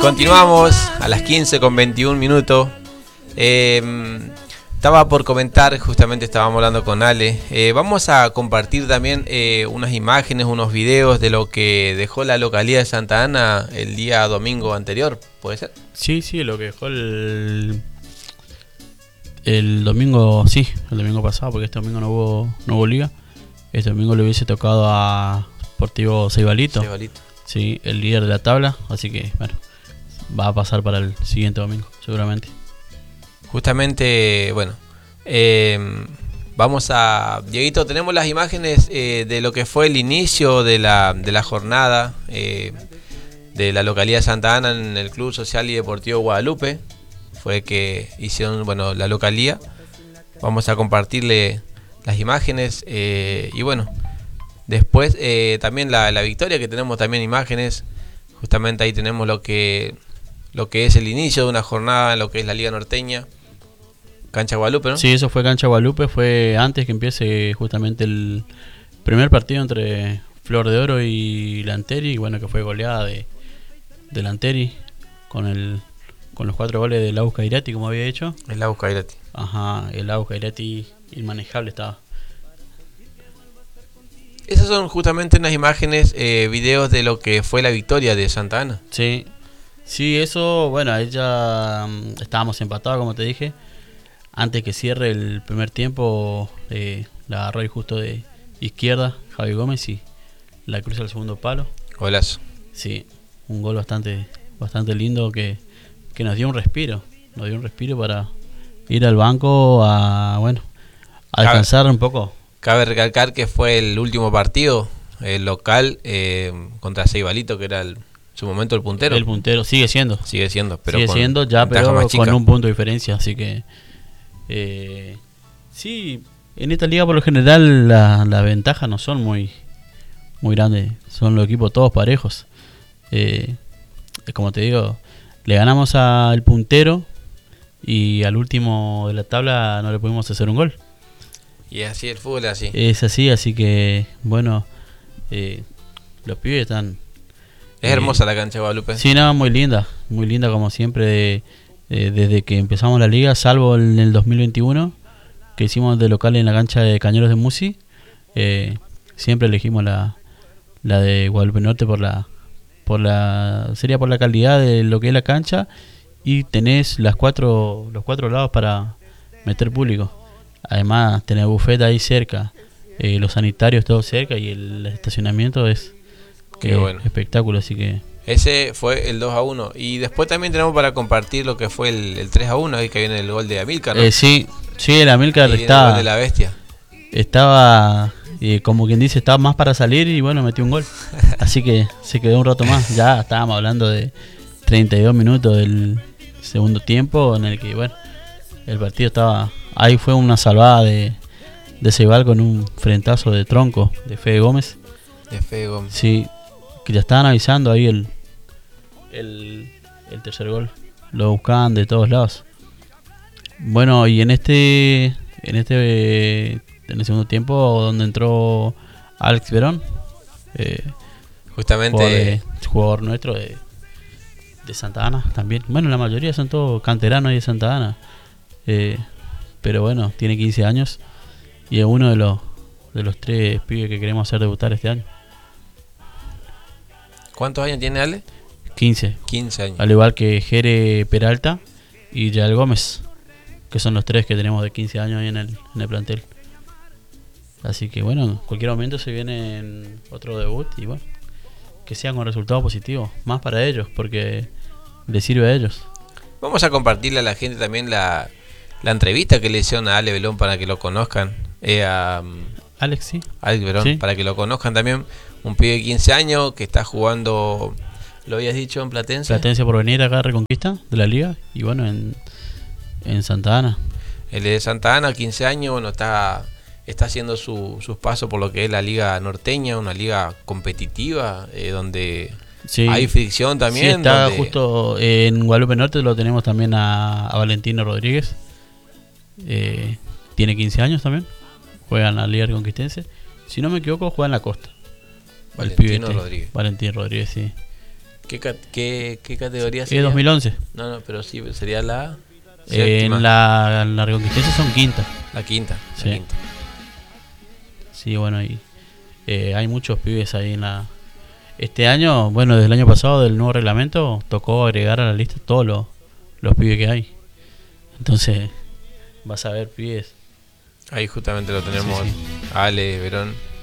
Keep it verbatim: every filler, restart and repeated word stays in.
continuamos a las quince con veintiún minutos. Eh, estaba por comentar, justamente estábamos hablando con Ale. Eh, vamos a compartir también eh, unas imágenes, unos videos de lo que dejó la localidad de Santa Ana el día domingo anterior, ¿puede ser? Sí, sí, lo que dejó el, el domingo, sí, el domingo pasado, porque este domingo no hubo, no hubo liga. Este domingo le hubiese tocado a Sportivo Ceibalito. Ceibalito. Sí, el líder de la tabla, así que bueno, va a pasar para el siguiente domingo, seguramente. Justamente, bueno, eh, vamos a... Dieguito, tenemos las imágenes eh, de lo que fue el inicio de la, de la jornada eh, de la localidad de Santa Ana en el Club Social y Deportivo Guadalupe. Fue que hicieron, bueno, la localía. Vamos a compartirle las imágenes eh, y bueno, después eh, también la, la victoria, que tenemos también imágenes. Justamente ahí tenemos lo que... lo que es el inicio de una jornada en lo que es la Liga Norteña. Cancha Guadalupe, ¿no? Sí, eso fue Cancha Guadalupe, fue antes que empiece justamente el primer partido entre Flor de Oro y Lanteri, y bueno, que fue goleada de, de Lanteri con el con los cuatro goles del Lau Cairati, como había hecho. El Lau Cairati. Ajá, el Lau Cairati inmanejable estaba. Esas son justamente unas imágenes, eh, videos de lo que fue la victoria de Santa Ana. Sí. Sí, eso, bueno, ella um, estábamos empatados, como te dije. Antes que cierre el primer tiempo, eh, la agarró ahí justo de izquierda Javi Gómez y la cruza al segundo palo. Golazo. Sí, un gol bastante bastante lindo que, que nos dio un respiro. Nos dio un respiro para ir al banco a, bueno, a descansar cabe, un poco. Cabe recalcar que fue el último partido, el local, eh, contra Ceibalito, que era el... su momento el puntero. El puntero, sigue siendo. Sigue siendo, pero sigue con siendo ya, pero con un punto de diferencia, así que eh, sí, en esta liga por lo general las la ventajas no son muy muy grandes, son los equipos todos parejos. Eh, como te digo, le ganamos al puntero y al último de la tabla no le pudimos hacer un gol. Y así el fútbol es así. Es así, así que bueno, eh, los pibes están... Es hermosa la cancha de Guadalupe. Sí, nada, no, muy linda, muy linda como siempre, eh, desde que empezamos la liga, salvo en el dos mil veintiuno, que hicimos de local en la cancha de Cañeros de Musi. Eh, siempre elegimos la, la de Guadalupe Norte por la, por la, sería por la calidad de lo que es la cancha, y tenés las cuatro, los cuatro lados para meter público. Además, tenés buffet ahí cerca, eh, los sanitarios todos cerca y el estacionamiento es... Qué eh, bueno. Espectáculo, así que... Ese fue el dos a uno. Y después también tenemos para compartir lo que fue el, el tres a uno, ahí que viene el gol de Amílcar, ¿no? Eh, sí, sí, el Amílcar estaba... el gol de la bestia. Estaba, eh, como quien dice, estaba más para salir y bueno, metió un gol. Así que se quedó un rato más. Ya estábamos hablando de treinta y dos minutos del segundo tiempo, en el que, bueno, el partido estaba... Ahí fue una salvada de, de Ceibal con un frentazo de tronco de Fede Gómez. De Fede Gómez. Sí. Que ya estaban avisando ahí el, el el tercer gol, lo buscaban de todos lados. Bueno, y en este en este en el segundo tiempo, donde entró Alex Verón, eh, justamente jugador, de, jugador nuestro de, de Santa Ana también. Bueno, la mayoría son todos canteranos ahí de Santa Ana, eh, pero bueno, tiene quince años y es uno de los de los tres pibes que queremos hacer debutar este año. ¿Cuántos años tiene Ale? quince. quince años. Al igual que Jere Peralta y Yael Gómez, que son los tres que tenemos de quince años ahí en el, en el plantel. Así que bueno, en cualquier momento se viene otro debut y bueno, que sea con resultados positivos, más para ellos, porque les sirve a ellos. Vamos a compartirle a la gente también la, la entrevista que le hicieron a Ale Belón para que lo conozcan. Eh, a, Alex, sí. Alex Verón, sí. Para que lo conozcan también. Un pibe de quince años que está jugando, lo habías dicho, en Platense. Platense por venir acá a Reconquista de la liga y bueno, en, en Santa Ana. Él es de Santa Ana, quince años, bueno, está, está haciendo su, sus pasos por lo que es la liga norteña, una liga competitiva, eh, donde sí. Hay fricción también. Sí, está donde... justo en Guadalupe Norte, lo tenemos también a, a Valentino Rodríguez. Eh, tiene quince años también, juega en la liga reconquistense. Si no me equivoco, juega en la costa. Valentino Rodríguez. Valentino Rodríguez, sí. ¿Qué, qué, qué categoría Es sería? dos mil once. No, no, pero sí, sería la Eh, en la, en la Reconquistense son quinta. La quinta, sí. La quinta. Sí, bueno, y eh, hay muchos pibes ahí en la... Este año, bueno, desde el año pasado, del nuevo reglamento, tocó agregar a la lista todos los, los pibes que hay. Entonces, vas a ver pibes. Ahí justamente lo tenemos, sí, sí. Ale, Verón.